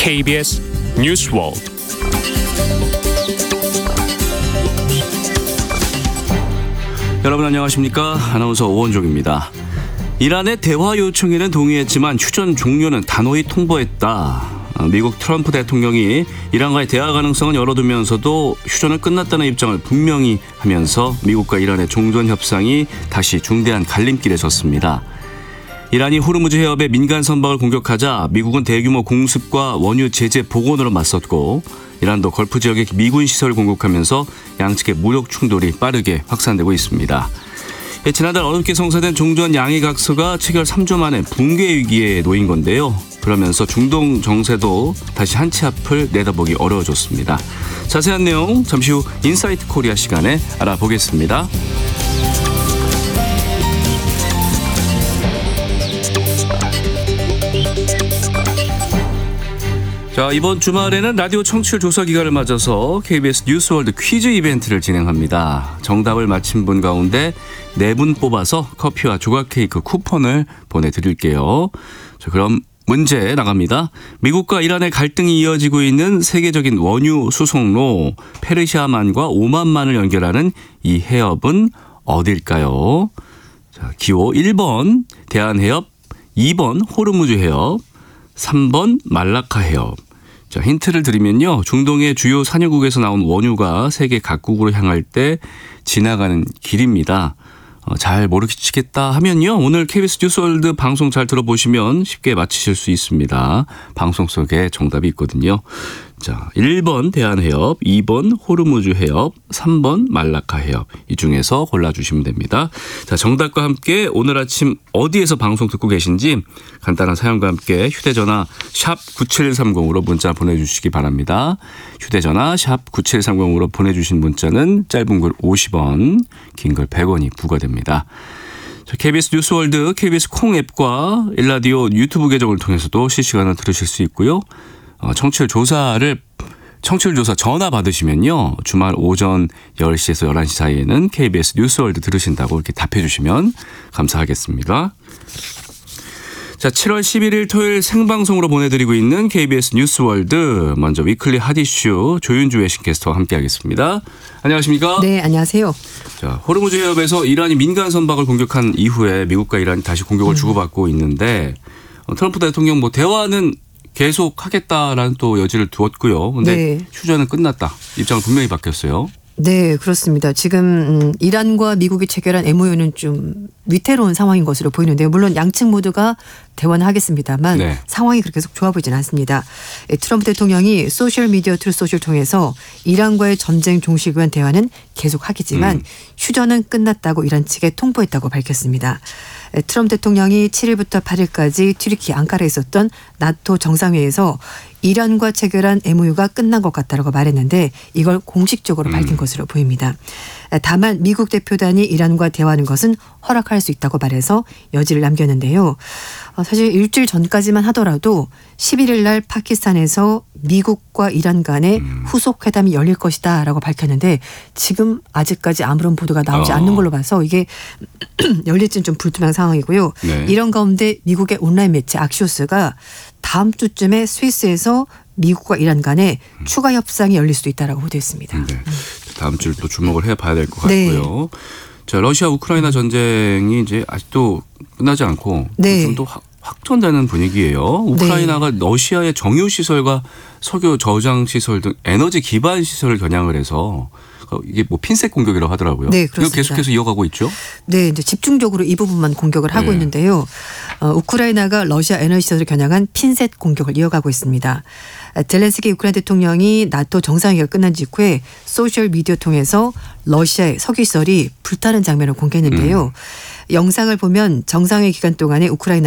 KBS 뉴스월드. 여러분 안녕하십니까? 아나운서 오원종입니다. 이란의 대화 요청에는 동의했지만 휴전 종료는 단호히 통보했다. 미국 트럼프 대통령이 이란과의 대화 가능성은 열어두면서도 휴전은 끝났다는 입장을 분명히 하면서 미국과 이란의 종전 협상이 다시 중대한 갈림길에 섰습니다. 이란이 호르무즈 해협의 민간 선박을 공격하자 미국은 대규모 공습과 원유 제재 복원으로 맞섰고 이란도 걸프 지역의 미군 시설을 공격하면서 양측의 무력 충돌이 빠르게 확산되고 있습니다. 지난달 어렵게 성사된 종전 양해각서가 체결 3주 만에 붕괴 위기에 놓인 건데요. 그러면서 중동 정세도 다시 한 치 앞을 내다보기 어려워졌습니다. 자세한 내용 잠시 후 인사이트 코리아 시간에 알아보겠습니다. 자, 이번 주말에는 라디오 청취율 조사 기간을 맞아서 KBS 뉴스월드 퀴즈 이벤트를 진행합니다. 정답을 맞힌 분 가운데 4분 뽑아서 커피와 조각 케이크 쿠폰을 보내드릴게요. 자, 그럼 문제 나갑니다. 미국과 이란의 갈등이 이어지고 있는 세계적인 원유 수송로 페르시아만과 오만만을 연결하는 이 해협은 어딜까요? 자, 기호 1번 대한해협, 2번 호르무즈 해협, 3번 말라카 해협. 자, 힌트를 드리면요. 중동의 주요 산유국에서 나온 원유가 세계 각국으로 향할 때 지나가는 길입니다. 잘 모르시겠다 하면요. 오늘 KBS 뉴스월드 방송 잘 들어보시면 쉽게 맞히실 수 있습니다. 방송 속에 정답이 있거든요. 자, 1번 대한해협, 2번 호르무즈 해협, 3번 말라카 해협. 이 중에서 골라주시면 됩니다. 자, 정답과 함께 오늘 아침 어디에서 방송 듣고 계신지 간단한 사연과 함께 휴대전화 샵 9730으로 문자 보내주시기 바랍니다. 휴대전화 샵 9730으로 보내주신 문자는 짧은 글 50원, 긴 글 100원이 부과됩니다. 자, KBS 뉴스월드, KBS 콩 앱과 일라디오 유튜브 계정을 통해서도 실시간으로 들으실 수 있고요. 청취율 조사 전화 받으시면요. 주말 오전 10시에서 11시 사이에는 KBS 뉴스월드 들으신다고 이렇게 답해 주시면 감사하겠습니다. 자, 7월 11일 토요일 생방송으로 보내드리고 있는 KBS 뉴스월드. 먼저 위클리 핫이슈 조윤주 외신캐스터와 함께하겠습니다. 안녕하십니까? 네, 안녕하세요. 자, 호르무즈 해협에서 이란이 민간 선박을 공격한 이후에 미국과 이란이 다시 공격을 주고받고 있는데 트럼프 대통령 대화는 계속하겠다라는 또 여지를 두었고요. 그런데 네. 휴전은 끝났다. 입장을 분명히 바뀌었어요. 네, 그렇습니다. 지금 이란과 미국이 체결한 MOU는 좀 위태로운 상황인 것으로 보이는데요. 물론 양측 모두가 대화는 하겠습니다만 네. 상황이 그렇게 계속 좋아 보이진 않습니다. 트럼프 대통령이 소셜미디어 트루 소셜 통해서 이란과의 전쟁 종식을 위한 대화는 계속하겠지만 휴전은 끝났다고 이란 측에 통보했다고 밝혔습니다. 트럼프 대통령이 7일부터 8일까지 튀르키 앙카라에 있었던 나토 정상회의에서 이란과 체결한 MOU가 끝난 것 같다라고 말했는데 이걸 공식적으로 밝힌 것으로 보입니다. 다만 미국 대표단이 이란과 대화하는 것은 허락할 수 있다고 말해서 여지를 남겼는데요. 사실 일주일 전까지만 하더라도 11일 날 파키스탄에서 미국과 이란 간의 후속 회담이 열릴 것이다라고 밝혔는데 지금 아직까지 아무런 보도가 나오지 않는 걸로 봐서 이게 열릴지는 좀 불투명 상황이고요. 네. 이런 가운데 미국의 온라인 매체 악시오스가 다음 주쯤에 스위스에서 미국과 이란 간에 추가 협상이 열릴 수도 있다라고 보도했습니다. 네. 다음 주를 또 주목을 해봐야 될 것 네. 같고요. 자, 러시아 우크라이나 전쟁이 이제 아직도 끝나지 않고 네. 좀 더 확전되는 분위기예요. 우크라이나가 러시아의 정유 시설과 석유 저장 시설 등 에너지 기반 시설을 겨냥을 해서 이게 핀셋 공격이라고 하더라고요. 네, 이거 그렇습니다. 계속해서 이어가고 있죠. 네, 이제 집중적으로 이 부분만 공격을 하고 네. 있는데요. 우크라이나가 러시아 에너지 시설을 겨냥한 핀셋 공격을 이어가고 있습니다. 젤렌스키 우크라이나 대통령이 나토 정상회의가 끝난 직후에 소셜 미디어 통해서 러시아의 석유 시설이 불타는 장면을 공개했는데요. 영상을 보면 정상회의 기간 동안에 우크라이나